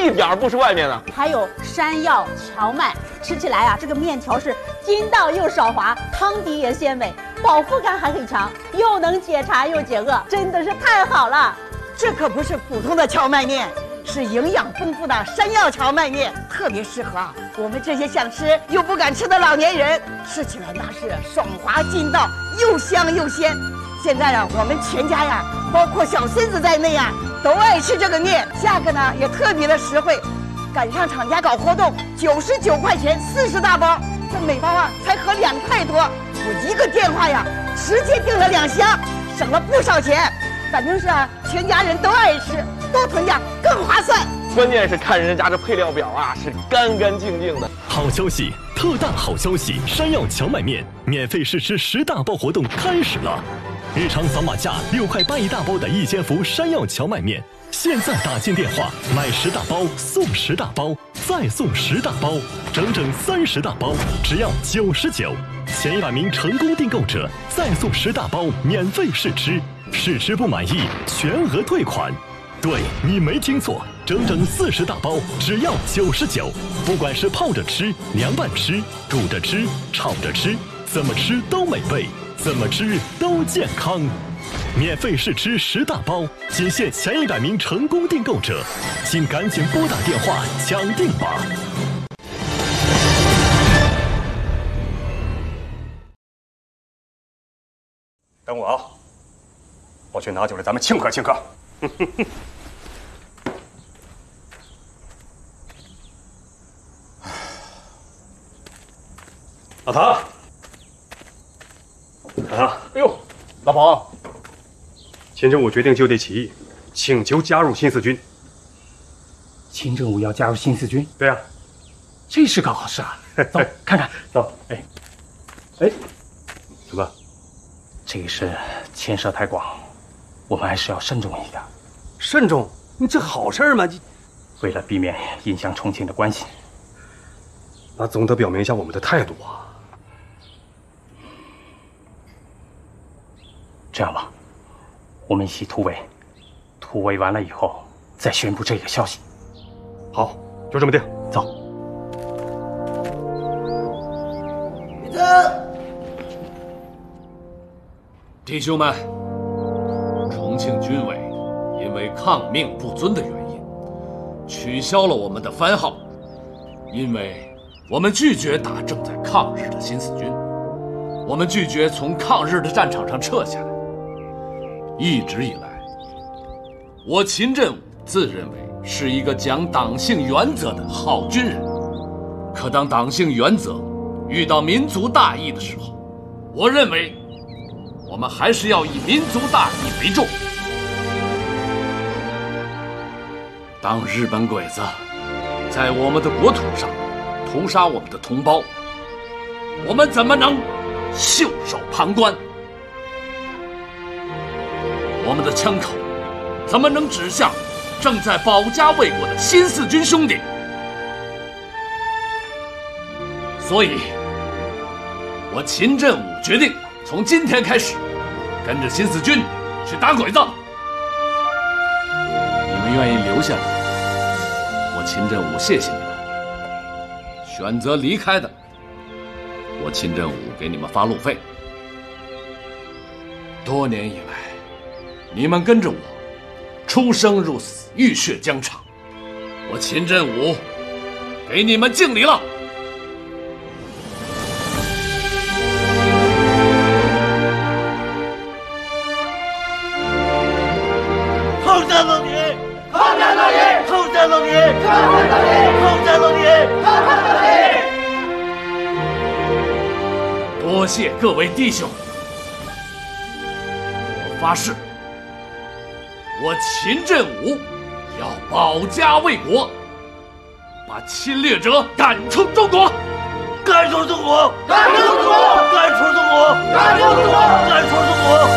一点儿不输外面的。 还有山药荞麦，吃起来啊，这个面条是筋道又少滑，汤底也鲜美，饱腹感还很强，又能解馋又解饿，真的是太好了。 这可不是普通的荞麦面，是营养丰富的山药荞麦面，特别适合我们这些想吃又不敢吃的老年人，吃起来那是爽滑筋道，又香又鲜。现在啊，我们全家呀，包括小孙子在内啊，都爱吃这个面，价格呢也特别的实惠，赶上厂家搞活动，99块钱40大包，这每包啊才合2块多，我一个电话呀，直接订了2箱，省了不少钱。反正是啊，全家人都爱吃，多囤点更划算。 关键是看人家这配料表啊，是干干净净的。 好消息，特大好消息！山药荞麦面免费试吃10大包活动开始了。日常扫码价6块8一大包的一千伏山药荞麦面，现在打进电话买10大包送10大包，再送10大包，整整30大包，只要99。前100名成功订购者再送10大包免费试吃，试吃不满意全额退款。对，你没听错，整整40大包只要99，不管是泡着吃、凉拌吃、煮着吃、炒着吃，怎么吃都美味，怎么吃都健康。免费试吃10大包，仅限前100名成功订购者，请赶紧拨打电话抢订吧。 等我啊，我去拿酒来，咱们庆贺庆贺。老唐， 哎呦， 老彭，秦政武决定就地起义，请求加入新四军。 秦政武要加入新四军？ 对呀， 这是个好事啊！走，看看。 走。哎，什么？ 这个事牵涉太广，我们还是要慎重一点。 慎重？你这好事吗？ 为了避免影响重庆的关系， 那总得表明一下我们的态度啊。 这样吧，我们一起突围，突围完了以后再宣布这个消息。 好，就这么定。 走。 弟兄们，重庆军委因为抗命不遵的原因，取消了我们的番号，因为我们拒绝打正在抗日的新四军，我们拒绝从抗日的战场上撤下来。一直以来，我秦振武自认为是一个讲党性原则的好军人，可当党性原则遇到民族大义的时候，我认为我们还是要以民族大义为重。当日本鬼子在我们的国土上屠杀我们的同胞，我们怎么能袖手旁观？我们的枪口怎么能指向正在保家卫国的新四军兄弟？所以，我秦振武决定从今天开始，跟着新四军去打鬼子。你们愿意留下来，我秦振武谢谢你们；选择离开的，我秦振武给你们发路费。多年以来，你们跟着我，出生入死，浴血疆场，我秦振武给你们敬礼了。 抗战到底！抗战到底！抗战到底！抗战到底！抗战到底！抗战到底！ 多谢各位弟兄，我发誓，我秦振武要保家卫国，把侵略者赶出中国！ 赶出中国！赶出中国！赶出中国！赶出中国！赶出中国！